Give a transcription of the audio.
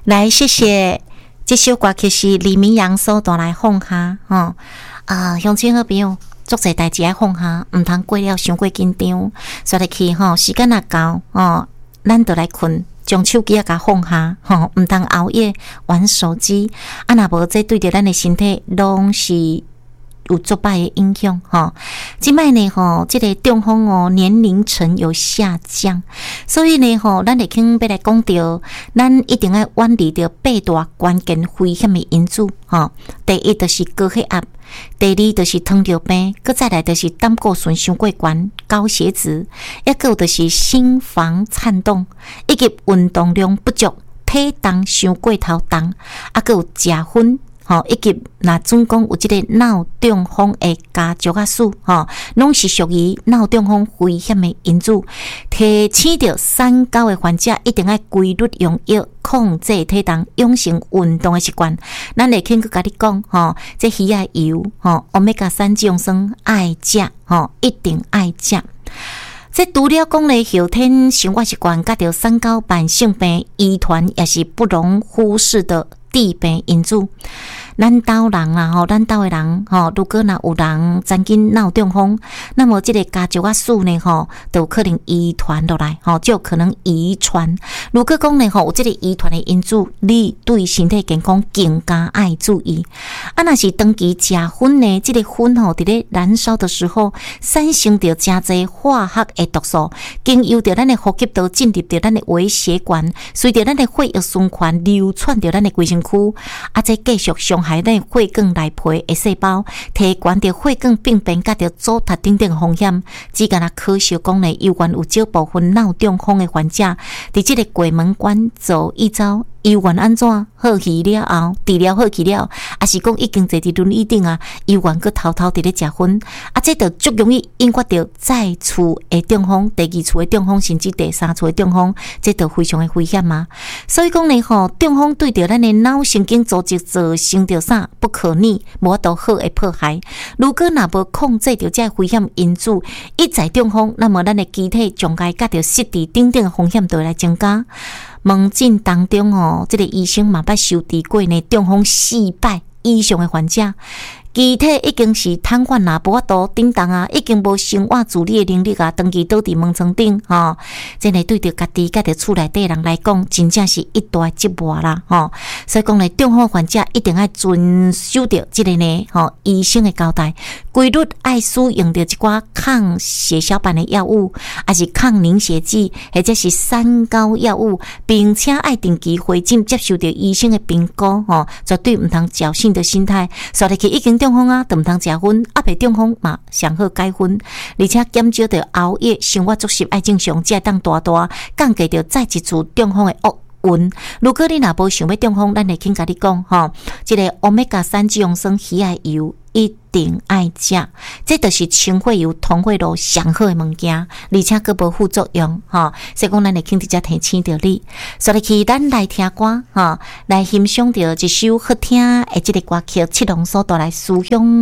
来，谢谢。这首歌曲是李明阳所带来放下吼乡亲好朋友，做侪代志爱放下，毋通过了伤过紧张，刷入去吼，时间若到咱就来困。将手机甲放下，毋通熬夜玩手机，若无这对着咱的身体拢是有足歹的影响即摆呢这个中风年龄层有下降，所以呢咱会要来讲到，咱一定要远离着8大关键危险的因子第一就是高血压，第二就是糖尿病，搁再来就是胆固醇伤过悬、高血脂，还有就是心房颤动，以及运动量不足、体重伤过头重，搁有食薰。以及若总讲有即个脑中风的家族史拢是属于脑中风危险的因子。提醒着三高的患者一定要规律用药，控制体重，养成运动的习惯。咱会去甲你讲这鱼仔油omega 3脂肪酸爱食一定爱食。这除了讲咧后天生活习惯，甲着三高慢性病遗传也是不容忽视的致病因子。咱兜人啦咱兜的人如果若有人曾经脑中风，那么这个家族史呢都有可能遗传落来就有可能遗传。如果讲呢有这个遗传的因子，你对身体健康更加爱注意。若是长期食薰呢，这个薰伫咧燃烧的时候，产生着真侪化学的毒素，经由着咱的呼吸道进入着咱的微血管，随着咱的血液循环流窜着咱的规身躯，再继续伤害咱血管内皮的细胞，提悬着血管病变甲着阻突等等风险。只敢可惜讲呢，有关有少部分脑中风的患者，伫这个鬼门关走一遭。医院安怎好去了后，治疗好去了，还是讲已经坐伫轮椅顶医院搁偷偷伫咧食薰这就足容易引发着再次的中风、第二次的中风，甚至第三次的中风，这就非常的危险所以讲呢中风对着咱的脑神经组织造成着啥不可逆、无法度好的迫害。如果若无控制着这危险因子，一再中风，那么咱的机体障碍甲着失智等等的风险就会来增加。门诊当中这个医生嘛捌受治过呢中风4摆以上的患者，机体已经是瘫痪无法度振动已经无生活自理的能力长期倒伫门床顶真的对着家己甲着厝内底人来讲，真正是一大折磨啦所以讲呢，中风患者一定要遵守着这个呢医生的交代，规律爱使用着一寡抗血小板的药物，还是抗凝血剂，或者是三高药物，并且爱定期回诊接受着医生的评估绝对毋通侥幸的心态，刷入去已经中风就毋通食薰，未中风嘛上好改薰，而且减少着熬夜，生活作息爱正常，才会当大降低着再一次中风的厄运。如果你若无想要中风，咱会先甲你讲这个 omega 3脂肪酸鱼仔油一定爱食，这就是清血油、通血路上好的物件，而且佫无副作用所以讲咱会肯直接提醒着你。所以去咱来听歌来欣赏着一首好听的这个歌曲，七龙所带来思乡。